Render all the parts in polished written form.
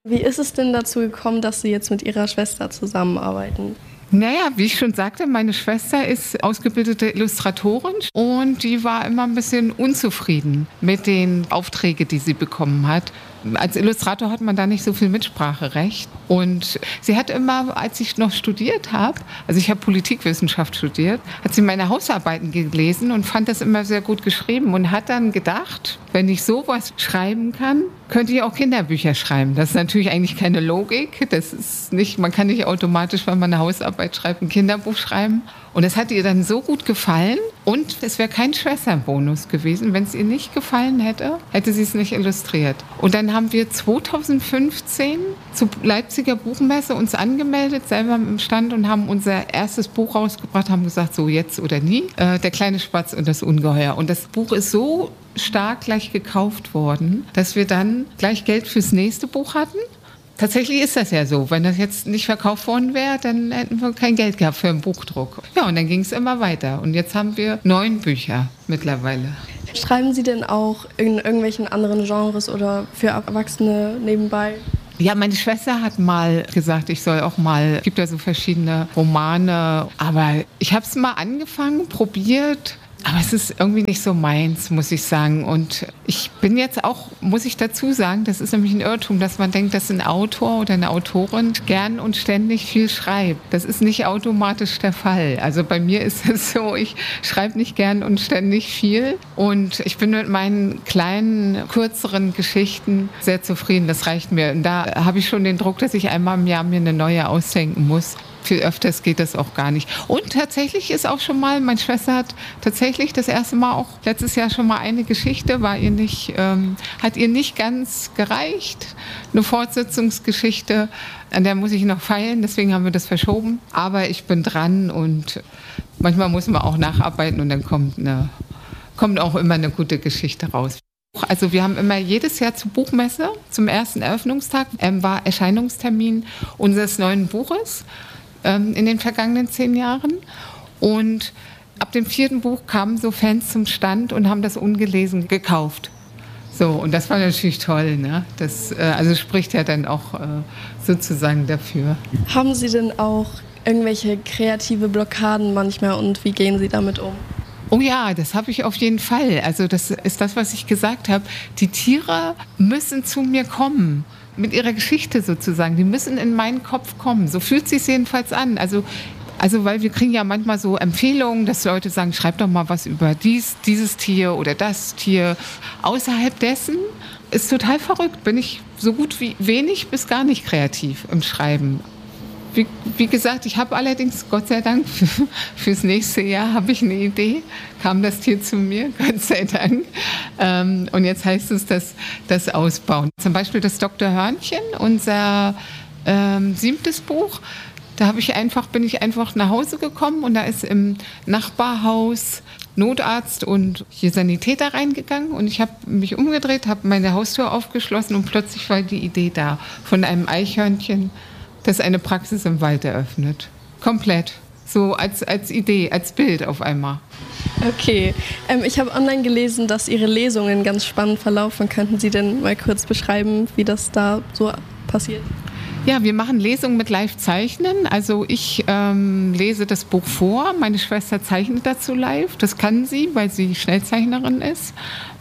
Wie ist es denn dazu gekommen, dass Sie jetzt mit Ihrer Schwester zusammenarbeiten? Naja, wie ich schon sagte, meine Schwester ist ausgebildete Illustratorin und die war immer ein bisschen unzufrieden mit den Aufträgen, die sie bekommen hat. Als Illustrator hat man da nicht so viel Mitspracherecht. Und sie hat immer, als ich noch studiert habe, also ich habe Politikwissenschaft studiert, hat sie meine Hausarbeiten gelesen und fand das immer sehr gut geschrieben und hat dann gedacht, wenn ich sowas schreiben kann, könnte ich auch Kinderbücher schreiben. Das ist natürlich eigentlich keine Logik. Das ist nicht, man kann nicht automatisch, wenn man eine Hausarbeit schreibt, ein Kinderbuch schreiben. Und es hat ihr dann so gut gefallen und es wäre kein Schwesternbonus gewesen. Wenn es ihr nicht gefallen hätte, hätte sie es nicht illustriert. Und dann haben wir 2015 zur Leipziger Buchmesse uns angemeldet, selber im Stand und haben unser erstes Buch rausgebracht, haben gesagt, so jetzt oder nie, Der kleine Spatz und das Ungeheuer. Und das Buch ist so stark gleich gekauft worden, dass wir dann gleich Geld fürs nächste Buch hatten. Tatsächlich ist das ja so. Wenn das jetzt nicht verkauft worden wäre, dann hätten wir kein Geld gehabt für einen Buchdruck. Ja, und dann ging es immer weiter. Und jetzt haben wir 9 Bücher mittlerweile. Schreiben Sie denn auch in irgendwelchen anderen Genres oder für Erwachsene nebenbei? Ja, meine Schwester hat mal gesagt, ich soll auch mal, es gibt ja so verschiedene Romane, aber ich habe es mal angefangen, probiert. Aber es ist irgendwie nicht so meins, muss ich sagen. Und ich bin jetzt auch, muss ich dazu sagen, das ist nämlich ein Irrtum, dass man denkt, dass ein Autor oder eine Autorin gern und ständig viel schreibt. Das ist nicht automatisch der Fall. Also bei mir ist es so, ich schreibe nicht gern und ständig viel. Und ich bin mit meinen kleinen, kürzeren Geschichten sehr zufrieden. Das reicht mir. Und da habe ich schon den Druck, dass ich einmal im Jahr mir eine neue ausdenken muss. Viel öfters geht das auch gar nicht. Und tatsächlich ist auch schon mal, meine Schwester hat tatsächlich das erste Mal auch letztes Jahr schon mal eine Geschichte, hat ihr nicht ganz gereicht. Eine Fortsetzungsgeschichte, an der muss ich noch feilen, deswegen haben wir das verschoben. Aber ich bin dran und manchmal muss man auch nacharbeiten und dann kommt auch immer eine gute Geschichte raus. Also wir haben immer jedes Jahr zur Buchmesse, zum ersten Eröffnungstag, war Erscheinungstermin unseres neuen Buches. In den vergangenen 10 Jahren. Und ab dem 4. Buch kamen so Fans zum Stand und haben das ungelesen gekauft. So, und das war natürlich toll, ne? Das also spricht ja dann auch sozusagen dafür. Haben Sie denn auch irgendwelche kreative Blockaden manchmal und wie gehen Sie damit um? Oh ja, das habe ich auf jeden Fall. Also das ist das, was ich gesagt habe. Die Tiere müssen zu mir kommen. Mit ihrer Geschichte sozusagen. Die müssen in meinen Kopf kommen. So fühlt es sich jedenfalls an. Also weil wir kriegen ja manchmal so Empfehlungen, dass Leute sagen, schreib doch mal was über dieses Tier oder das Tier. Außerhalb dessen ist total verrückt. Bin ich so gut wie wenig bis gar nicht kreativ im Schreiben. Wie gesagt, ich habe allerdings, Gott sei Dank, fürs nächste Jahr habe ich eine Idee, kam das Tier zu mir, Gott sei Dank. Und jetzt heißt es das Ausbauen. Zum Beispiel das Dr. Hörnchen, unser 7. Buch. Da bin ich einfach nach Hause gekommen und da ist im Nachbarhaus Notarzt und hier Sanitäter reingegangen und ich habe mich umgedreht, habe meine Haustür aufgeschlossen und plötzlich war die Idee da von einem Eichhörnchen, das eine Praxis im Wald eröffnet. Komplett. So als Idee, als Bild auf einmal. Okay. Ich habe online gelesen, dass Ihre Lesungen ganz spannend verlaufen. Könnten Sie denn mal kurz beschreiben, wie das da so passiert? Ja, wir machen Lesungen mit Live-Zeichnen. Also ich lese das Buch vor, meine Schwester zeichnet dazu live. Das kann sie, weil sie Schnellzeichnerin ist.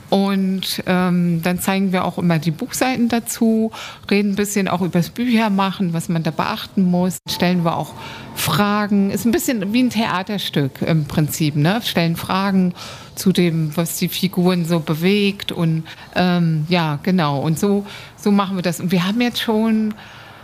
Und dann zeigen wir auch immer die Buchseiten dazu, reden ein bisschen auch über das Büchermachen, was man da beachten muss. Stellen wir auch Fragen, ist ein bisschen wie ein Theaterstück im Prinzip, ne? Stellen Fragen zu dem, was die Figuren so bewegt und ja, genau. Und so machen wir das. Und wir haben jetzt schon,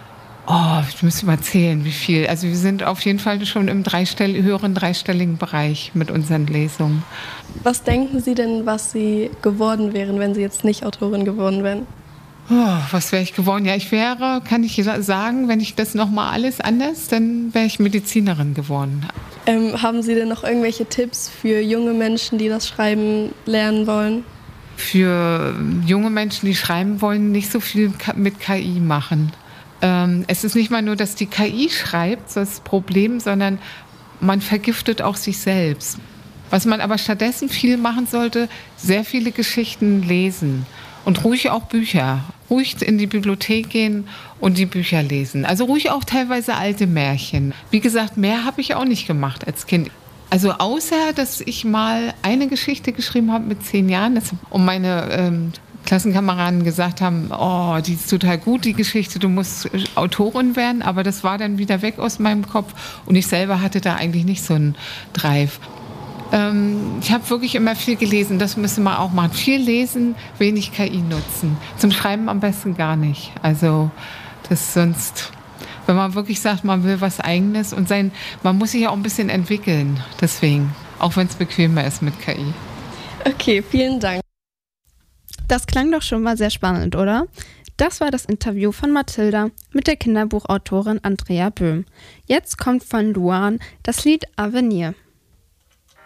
ich müsste mal zählen, wie viel. Also wir sind auf jeden Fall schon im höheren dreistelligen Bereich mit unseren Lesungen. Was denken Sie denn, was Sie geworden wären, wenn Sie jetzt nicht Autorin geworden wären? Was wäre ich geworden? Ja, kann ich sagen, wenn ich das nochmal alles anders, dann wäre ich Medizinerin geworden. Haben Sie denn noch irgendwelche Tipps für junge Menschen, die das Schreiben lernen wollen? Für junge Menschen, die schreiben wollen, nicht so viel mit KI machen. Es ist nicht mal nur, dass die KI schreibt, das Problem, sondern man vergiftet auch sich selbst. Was man aber stattdessen viel machen sollte, sehr viele Geschichten lesen und ruhig auch Bücher. ruhig in die Bibliothek gehen und die Bücher lesen. Also ruhig auch teilweise alte Märchen. Wie gesagt, mehr habe ich auch nicht gemacht als Kind. Also außer, dass ich mal eine Geschichte geschrieben habe mit 10 Jahren, und meine Klassenkameraden gesagt haben, oh, die ist total gut, die Geschichte, du musst Autorin werden, aber das war dann wieder weg aus meinem Kopf und ich selber hatte da eigentlich nicht so einen Drive. Ich habe wirklich immer viel gelesen, das müssen wir auch machen. Viel lesen, wenig KI nutzen. Zum Schreiben am besten gar nicht. Also das sonst, wenn man wirklich sagt, man will was Eigenes und man muss sich ja auch ein bisschen entwickeln, deswegen, auch wenn es bequemer ist mit KI. Okay, vielen Dank. Das klang doch schon mal sehr spannend, oder? Das war das Interview von Mathilda mit der Kinderbuchautorin Andrea Böhm. Jetzt kommt von Luan das Lied Avenir.